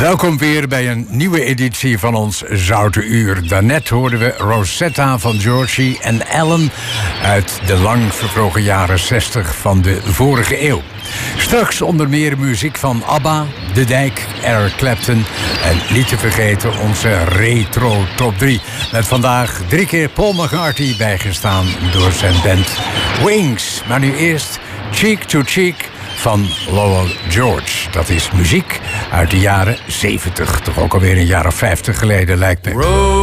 Welkom weer bij een nieuwe editie van ons Zoute Uur. Daarnet hoorden we Rosetta van Georgie en Ellen uit de lang vervlogen jaren 60 van de vorige eeuw. Straks onder meer muziek van ABBA, De Dijk, Eric Clapton en niet te vergeten onze retro top 3. Met vandaag 3 keer Paul McCartney bijgestaan door zijn band Wings. Maar nu eerst Cheek to Cheek van Lowell George. Dat is muziek uit de jaren 70. Toch ook alweer een jaar of 50 geleden lijkt me.